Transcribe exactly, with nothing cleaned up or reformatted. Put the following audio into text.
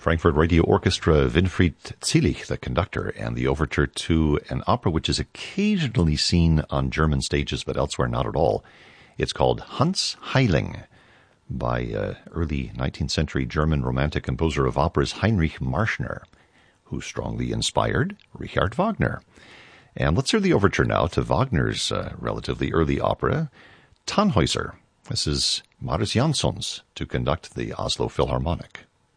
Frankfurt Radio Orchestra, Winfried Zielich, the conductor, and the overture to an opera which is occasionally seen on German stages, but elsewhere not at all. It's called Hans Heiling, by uh, early nineteenth century German romantic composer of operas Heinrich Marschner, who strongly inspired Richard Wagner. And let's hear the overture now to Wagner's uh, relatively early opera, Tannhäuser. This is Marius Jansons to conduct the Oslo Philharmonic.